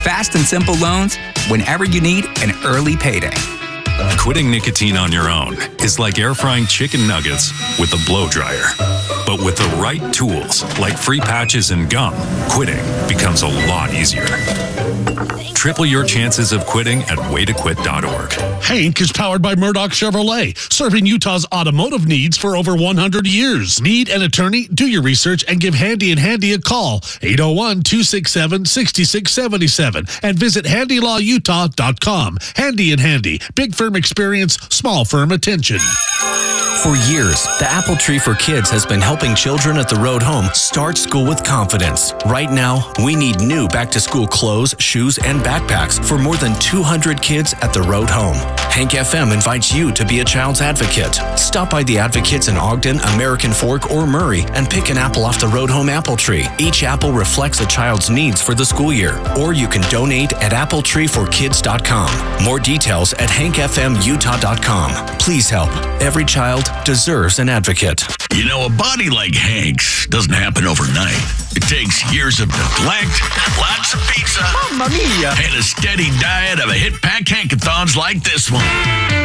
Fast and simple loans whenever you need an early payday. Quitting nicotine on your own is like air frying chicken nuggets with a blow dryer. But with the right tools, like free patches and gum, quitting becomes a lot easier. Triple your chances of quitting at waytoquit.org. Hank is powered by Murdoch Chevrolet, serving Utah's automotive needs for over 100 years. Need an attorney? Do your research and give Handy and Handy a call, 801-267-6677, and visit handylawutah.com. Handy and Handy, big firm experience, small firm attention. For years, the Apple Tree for Kids has been helping children at the road home start school with confidence. Right now, we need new back-to-school clothes, shoes, and backpacks for more than 200 kids at the road home. Hank FM invites you to be a child's advocate. Stop by the Advocates in Ogden, American Fork, or Murray and pick an apple off the road home apple tree. Each apple reflects a child's needs for the school year. Or you can donate at appletreeforkids.com. More details at hankfmutah.com. Please help. Every child deserves an advocate. You know, a body like Hank's doesn't happen overnight. It takes years of neglect, lots of pizza, Mamma mia! and a steady diet of a hit-pack hankathons like this one.